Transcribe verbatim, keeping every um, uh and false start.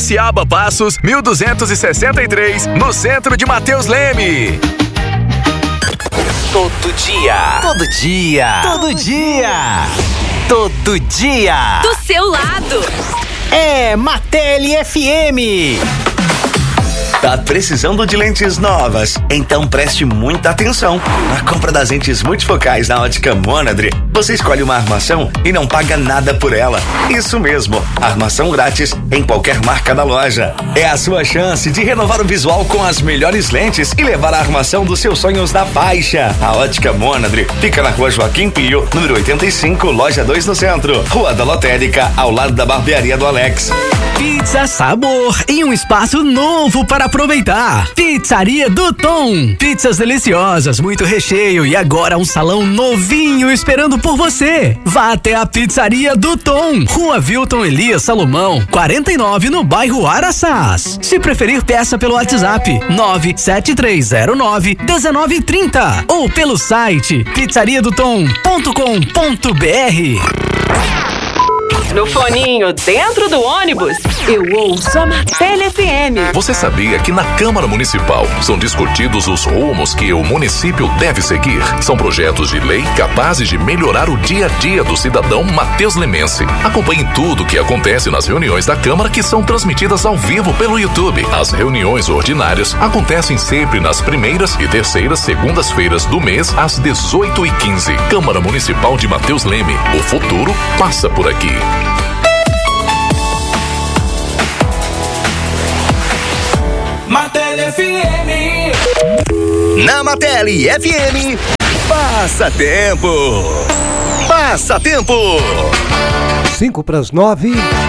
Guaraciaba Passos, mil duzentos e sessenta e três, no centro de Matheus Leme. Todo dia. Todo dia. Todo dia. Todo dia. Do seu lado. É Martelli F M. Tá precisando de lentes novas? Então preste muita atenção. Na compra das lentes multifocais na Ótica Monadre, você escolhe uma armação e não paga nada por ela. Isso mesmo, armação grátis em qualquer marca da loja. É a sua chance de renovar o visual com as melhores lentes e levar a armação dos seus sonhos da faixa. A Ótica Monadre fica na Rua Joaquim Pio, número oitenta e cinco, loja dois no centro. Rua da Lotérica, ao lado da barbearia do Alex. Pizza Sabor e um espaço novo para aproveitar. Pizzaria do Tom. Pizzas deliciosas, muito recheio e agora um salão novinho esperando por você. Vá até a Pizzaria do Tom, Rua Vilton Elias Salomão, quarenta e nove, no bairro Araçás. Se preferir, peça pelo WhatsApp nove sete três zero nove um nove três zero ou pelo site pizzaria do tom ponto com ponto br. No foninho, dentro do ônibus, eu ouço a Martelli F M. Você sabia que na Câmara Municipal são discutidos os rumos que o município deve seguir? São projetos de lei capazes de melhorar o dia a dia do cidadão Matheus Lemense. Acompanhe tudo o que acontece nas reuniões da Câmara, que são transmitidas ao vivo pelo YouTube. As reuniões ordinárias acontecem sempre nas primeiras e terceiras segundas-feiras do mês, às dezoito e quinze. Câmara Municipal de Matheus Leme. O futuro passa por aqui. Martelli F M. Na Martelli F M, Passa Tempo. Passa Tempo. Cinco para as nove.